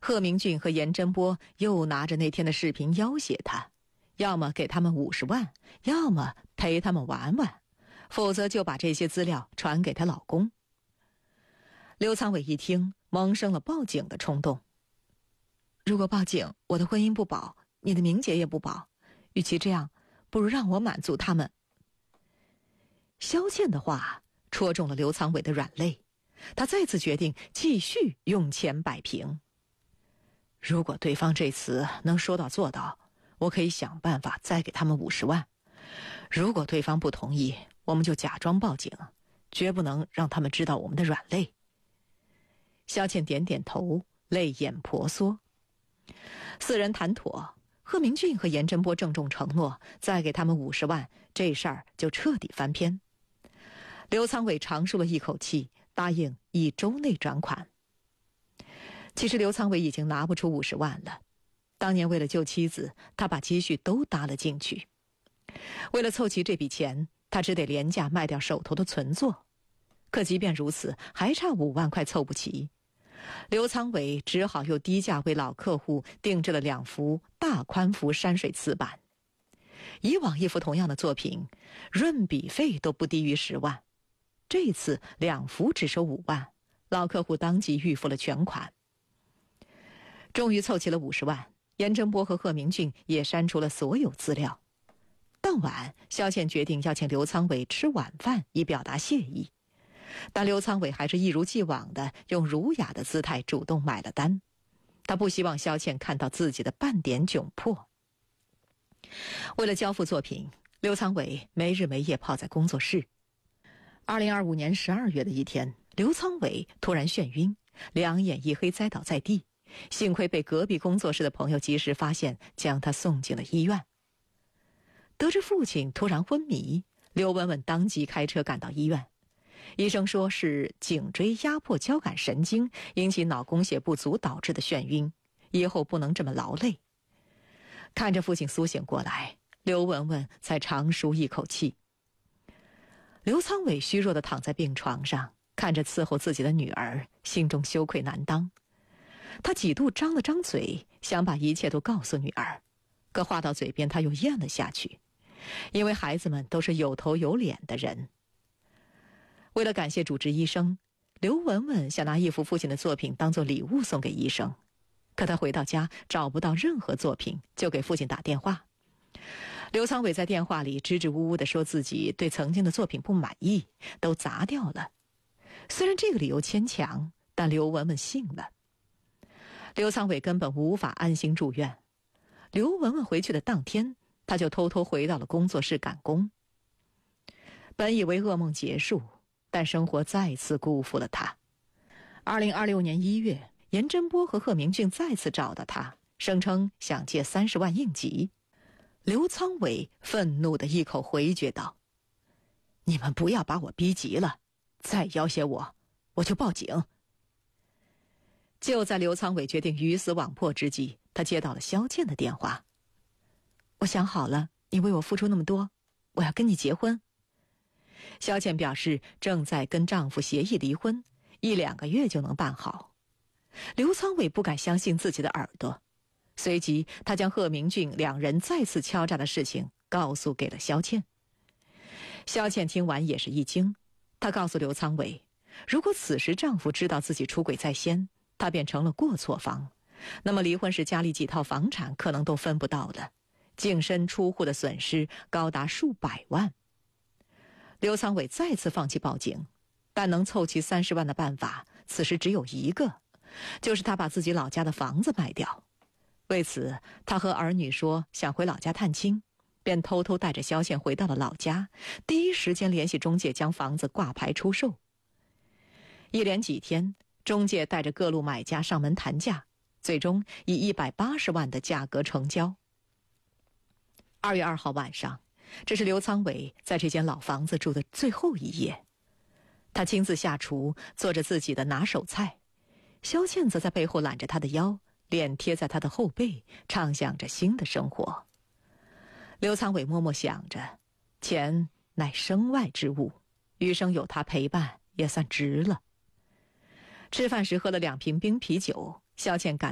贺明俊和严真波又拿着那天的视频要挟他，要么给他们50万，要么陪他们玩玩，否则就把这些资料传给她老公。刘苍伟一听，萌生了报警的冲动。如果报警，我的婚姻不保，你的名节也不保，与其这样，不如让我满足他们。萧倩的话戳中了刘苍伟的软肋，他再次决定继续用钱摆平。如果对方这次能说到做到，我可以想办法再给他们50万。如果对方不同意，我们就假装报警，绝不能让他们知道我们的软肋。萧倩点点头，泪眼婆娑。四人谈妥，贺明俊和严真波郑重承诺，再给他们50万，这事儿就彻底翻篇。刘苍伟长舒了一口气，答应1周内转款。其实刘苍伟已经拿不出50万了，当年为了救妻子，他把积蓄都搭了进去。为了凑齐这笔钱，他只得廉价卖掉手头的存座。可即便如此，还差5万块凑不齐。刘苍伟只好又低价为老客户定制了2幅大宽幅山水瓷板。以往一幅同样的作品，润笔费都不低于10万。这次2幅只收5万，老客户当即预付了全款。终于凑齐了50万，严真波和贺明俊也删除了所有资料。当晚，萧倩决定要请刘苍伟吃晚饭，以表达谢意。但刘苍伟还是一如既往的用儒雅的姿态主动买了单。他不希望萧倩看到自己的半点窘迫。为了交付作品，刘苍伟没日没夜泡在工作室。2025年12月的一天，刘苍伟突然眩晕，两眼一黑栽倒在地，幸亏被隔壁工作室的朋友及时发现，将他送进了医院。得知父亲突然昏迷，刘文文当即开车赶到医院。医生说是颈椎压迫交感神经引起脑供血不足导致的眩晕，以后不能这么劳累。看着父亲苏醒过来，刘文文才长舒一口气。刘苍伟虚弱地躺在病床上，看着伺候自己的女儿，心中羞愧难当。他几度张了张嘴，想把一切都告诉女儿，可话到嘴边他又咽了下去，因为孩子们都是有头有脸的人。为了感谢主治医生，刘文文想拿一幅父亲的作品当做礼物送给医生，可他回到家找不到任何作品，就给父亲打电话。刘苍伟在电话里支支吾吾地说自己对曾经的作品不满意，都砸掉了。虽然这个理由牵强，但刘文文信了。刘苍伟根本无法安心住院。刘文文回去的当天，他就偷偷回到了工作室赶工。本以为噩梦结束，但生活再次辜负了他。2026年1月，严真波和贺明俊再次找到他，声称想借30万应急。刘苍伟愤怒地一口回绝道：“你们不要把我逼急了，再要挟我，我就报警。”就在刘苍伟决定鱼死网破之际，他接到了萧倩的电话。“我想好了，你为我付出那么多，我要跟你结婚。”萧倩表示正在跟丈夫协议离婚，1-2个月就能办好。刘苍伟不敢相信自己的耳朵，随即他将贺明俊2人再次敲诈的事情告诉给了萧倩。萧倩听完也是一惊，她告诉刘苍伟，如果此时丈夫知道自己出轨在先，他便成了过错方，那么离婚时家里几套房产可能都分不到了，净身出户的损失高达数百万。刘苍伟再次放弃报警，但能凑齐30万的办法此时只有一个，就是他把自己老家的房子卖掉。为此，他和儿女说想回老家探亲，便偷偷带着萧倩回到了老家，第一时间联系中介将房子挂牌出售。一连几天，中介带着各路买家上门谈价，最终以180万的价格成交。2月2号晚上，这是刘苍伟在这间老房子住的最后一夜。他亲自下厨，做着自己的拿手菜，萧倩则在背后揽着他的腰，脸贴在他的后背，畅想着新的生活。刘苍伟默默想着，钱乃身外之物，余生有他陪伴也算值了。吃饭时喝了2瓶冰啤酒，萧倩感